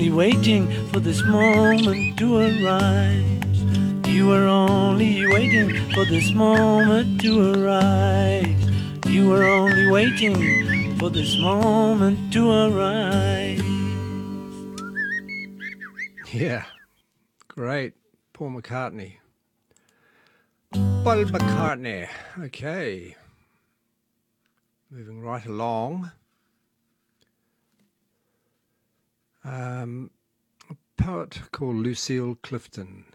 only waiting for this moment to arise. You were only waiting for this moment to arise. You were only waiting for this moment to arise. Yeah, great. Paul McCartney. Paul McCartney. Okay. Moving right along. A poet called Lucille Clifton.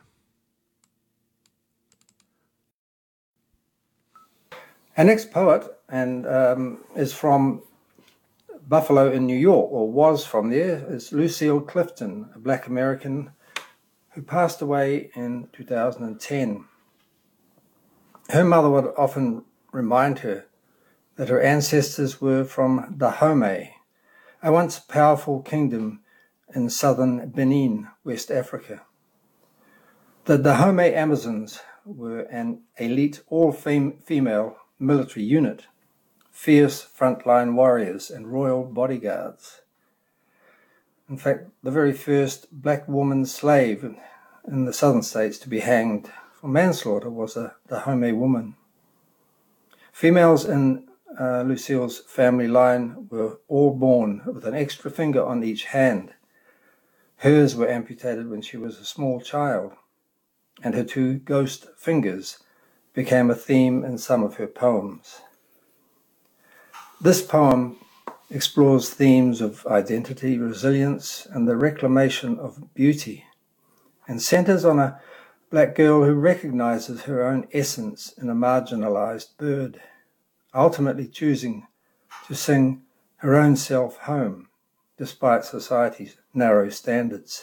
Our next poet is from Buffalo in New York, or was from there, is Lucille Clifton, a Black American who passed away in 2010. Her mother would often remind her that her ancestors were from Dahomey, a once powerful kingdom in southern Benin, West Africa. The Dahomey Amazons were an elite all-female military unit, fierce frontline warriors and royal bodyguards. In fact, the very first black woman slave in the southern states to be hanged for manslaughter was a Dahomey woman. Females in Lucille's family line were all born with an extra finger on each hand. Hers were amputated when she was a small child, and her two ghost fingers became a theme in some of her poems. This poem explores themes of identity, resilience, and the reclamation of beauty, and centers on a black girl who recognizes her own essence in a marginalized bird, ultimately choosing to sing her own self home, despite society's narrow standards.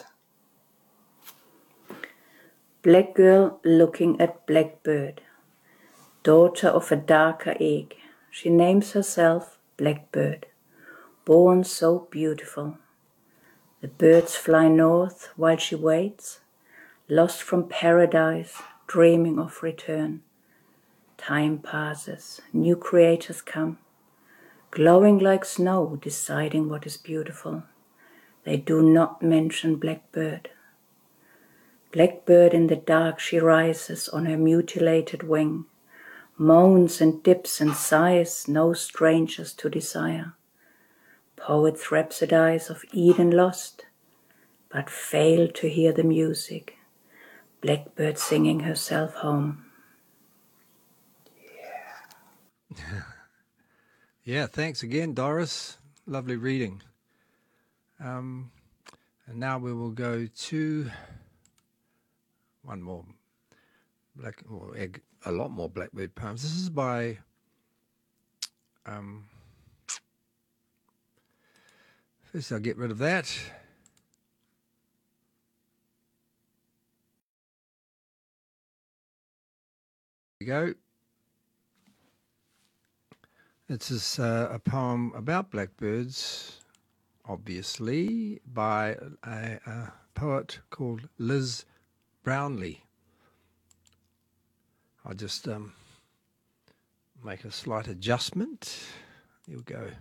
Black girl looking at blackbird, daughter of a darker egg, she names herself Blackbird, born so beautiful. The birds fly north while she waits, lost from paradise, dreaming of return. Time passes, new creators come, glowing like snow, deciding what is beautiful. They do not mention Blackbird. Blackbird in the dark she rises on her mutilated wing, moans and dips and sighs, no strangers to desire. Poets rhapsodize of Eden lost, but fail to hear the music. Blackbird singing herself home. Yeah, thanks again, Doris. Lovely reading. And now we will go to one more a lot more Blackbird poems. This is by first I'll get rid of that. There we go. This is a poem about blackbirds, obviously, by a poet called Liz Brownlee. I'll just make a slight adjustment. Here we go.